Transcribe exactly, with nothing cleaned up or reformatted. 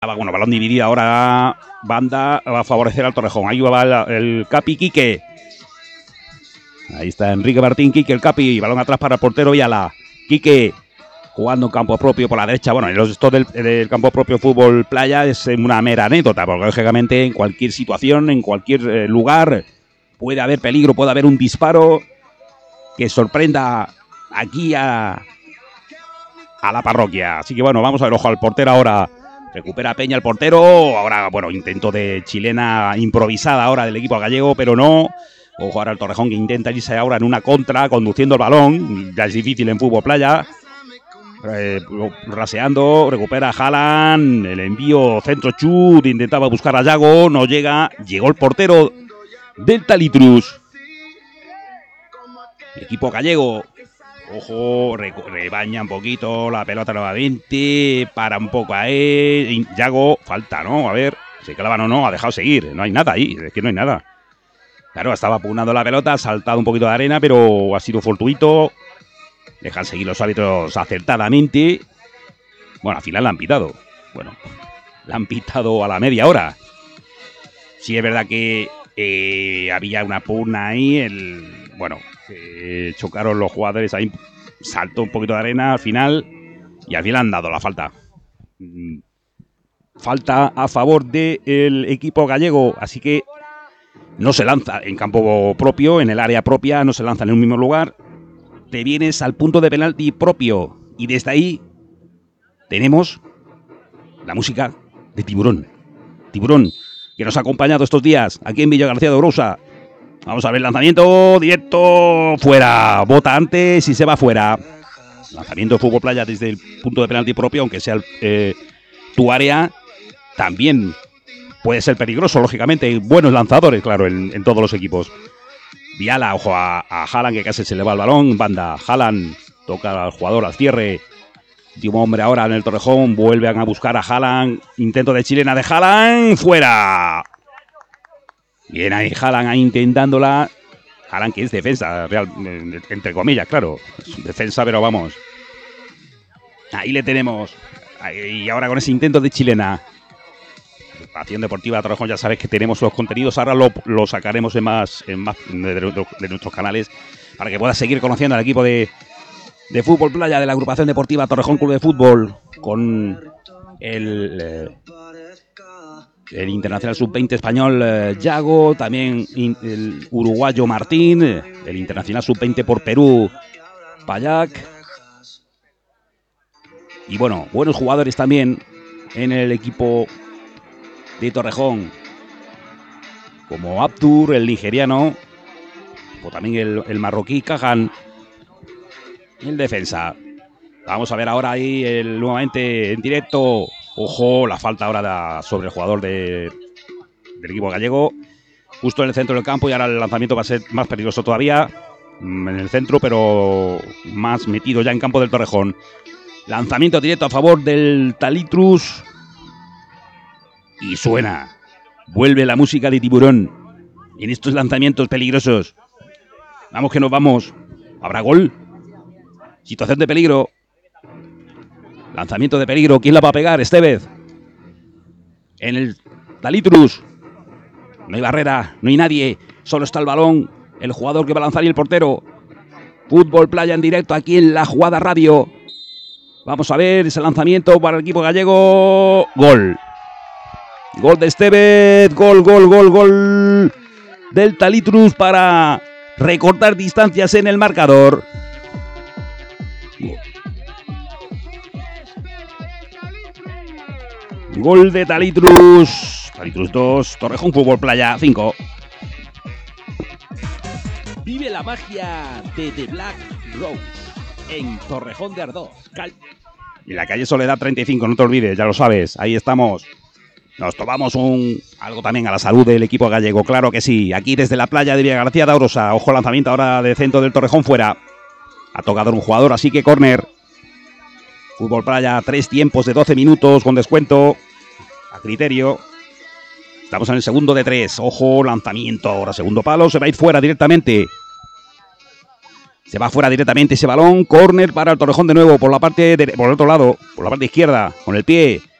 Bueno, balón dividido ahora, banda va a favorecer al Torrejón. Ahí va el, el Capi Quique. Ahí está Enrique Martín, Quique, el Capi. Balón atrás para el portero Viala. Quique jugando en campo propio por la derecha. Bueno, en los esto del, del campo propio fútbol playa es una mera anécdota, porque lógicamente en cualquier situación, en cualquier eh, lugar, puede haber peligro, puede haber un disparo que sorprenda aquí a, a la parroquia. Así que bueno, vamos a ver, ojo al portero ahora. Recupera Peña el portero. Ahora, bueno, intento de chilena improvisada ahora del equipo gallego, pero no. Ojo ahora al Torrejón que intenta irse ahora en una contra, conduciendo el balón. Ya es difícil en fútbol playa. Eh, raseando, recupera Haaland. El envío centro chut. Intentaba buscar a Yago. No llega. Llegó el portero del Talitrus. Equipo gallego. Ojo, rebaña un poquito la pelota nuevamente, para un poco a él. Yago, falta, ¿no? A ver, se clavan o no, ha dejado seguir. No hay nada ahí, es que no hay nada. Claro, estaba pugnando la pelota, ha saltado un poquito de arena, pero ha sido fortuito. Dejan seguir los árbitros acertadamente. Bueno, al final la han pitado. Bueno, la han pitado a la media hora. Sí, es verdad que eh, había una pugna ahí, el... Bueno, eh, chocaron los jugadores ahí, saltó un poquito de arena al final y al final han dado la falta. Mm, falta a favor del equipo gallego, así que no se lanza en campo propio, en el área propia, no se lanza en un mismo lugar. Te vienes al punto de penalti propio y desde ahí tenemos la música de Tiburón. Tiburón, que nos ha acompañado estos días aquí en Villa García de Orosa. Vamos a ver, lanzamiento directo, fuera, bota antes y se va fuera. Lanzamiento de fútbol playa desde el punto de penalti propio, aunque sea el, eh, tu área, también puede ser peligroso, lógicamente. Hay buenos lanzadores, claro, en, en todos los equipos. Viala, ojo a, a Haaland, que casi se le va el balón. Banda, Haaland toca al jugador al cierre. Último hombre ahora en el Torrejón, vuelven a buscar a Haaland. Intento de chilena de Haaland, fuera. Bien ahí Haaland ahí intentándola. Haaland que es defensa, real, entre comillas, claro. Es defensa, pero vamos. Ahí le tenemos. Y ahora con ese intento de chilena. Acción Deportiva Torrejón, ya sabes que tenemos los contenidos. Ahora lo, lo sacaremos en más, en más de, de, de nuestros canales para que puedas seguir conociendo al equipo de, de fútbol playa de la agrupación deportiva Torrejón Club de Fútbol con el... Eh, El internacional sub veinte español eh, Yago, también in, el uruguayo Martín, eh, el internacional sub veinte por Perú, Payac. Y bueno, buenos jugadores también en el equipo de Torrejón, como Abdur, el nigeriano, o también el, el marroquí Kahan, el defensa. Vamos a ver ahora ahí el, nuevamente en directo. Ojo, la falta ahora de, sobre el jugador de, del equipo gallego. Justo en el centro del campo y ahora el lanzamiento va a ser más peligroso todavía. En el centro, pero más metido ya en campo del Torrejón. Lanzamiento directo a favor del Talitrus. Y suena. Vuelve la música de Tiburón en estos lanzamientos peligrosos. Vamos que nos vamos. ¿Habrá gol? Situación de peligro. Lanzamiento de peligro. ¿Quién la va a pegar? Estevez. En el Talitrus. No hay barrera, no hay nadie. Solo está el balón. El jugador que va a lanzar y el portero. Fútbol playa en directo aquí en La Jugada Radio. Vamos a ver ese lanzamiento para el equipo gallego. Gol. Gol de Estevez. Gol, gol, gol, gol del Talitrus para recortar distancias en el marcador. Gol de Talitrus. Talitrus dos, Torrejón Fútbol Playa cinco. Vive la magia de The Black Rose en Torrejón de Ardoz. Cal- Y la calle Soledad treinta y cinco, no te olvides, ya lo sabes, ahí estamos. Nos tomamos un algo también a la salud del equipo gallego, claro que sí. Aquí desde la playa de Villa García de Orosa. Ojo, lanzamiento ahora de centro del Torrejón fuera. Ha tocado un jugador, así que córner. Fútbol playa, tres tiempos de doce minutos con descuento. A criterio. Estamos en el segundo de tres. Ojo, lanzamiento ahora, segundo palo. Se va a ir fuera directamente. Se va fuera directamente ese balón. Córner para el Torrejón de nuevo por la parte de, por el otro lado, por la parte izquierda, con el pie.